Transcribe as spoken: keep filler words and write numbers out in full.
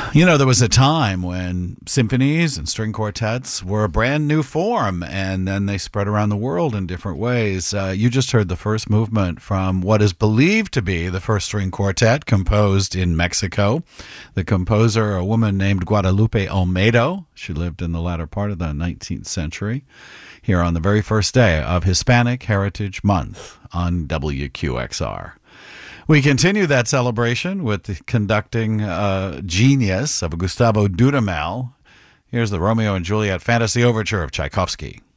You know, there was a time when symphonies and string quartets were a brand new form, and then they spread around the world in different ways. Uh, you just heard the first movement from what is believed to be the first string quartet composed in Mexico. The composer, a woman named Guadalupe Olmedo. She lived in the latter part of the nineteenth century, here on the very first day of Hispanic Heritage Month on W Q X R. We continue that celebration with the conducting uh, genius of Gustavo Dudamel. Here's the Romeo and Juliet Fantasy Overture of Tchaikovsky.